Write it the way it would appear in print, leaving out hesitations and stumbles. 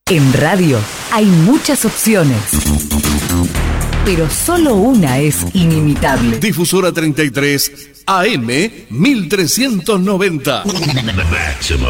En radio hay muchas opciones, pero solo una es inimitable. Difusora 33 AM 1390.